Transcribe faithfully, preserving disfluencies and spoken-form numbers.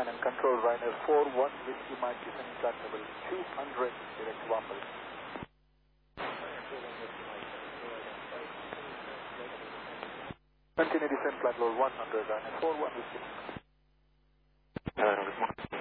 Canon Control, Ryanair four one Whiskey Mike descending flight level two hundred, direct to Wamble. Continue descent flight level one hundred, Ryanair four one Whiskey. Uh, good morning.